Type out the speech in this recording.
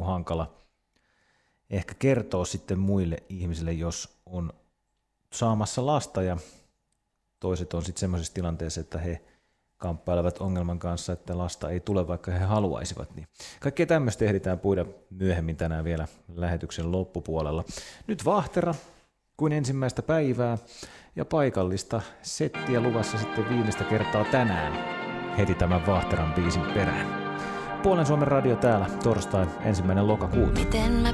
kuin hankala ehkä kertoa sitten muille ihmisille, jos on saamassa lasta ja toiset on sitten semmoisessa tilanteessa, että he kamppailevat ongelman kanssa, että lasta ei tule, vaikka he haluaisivat. Niin kaikkea tämmöistä ehditään puida myöhemmin tänään vielä lähetyksen loppupuolella. Nyt Vahtera kuin ensimmäistä päivää ja paikallista settiä luvassa sitten viimeistä kertaa tänään heti tämän Vahteran biisin perään. Puolen Suomen radio täällä torstai 1. lokakuuta.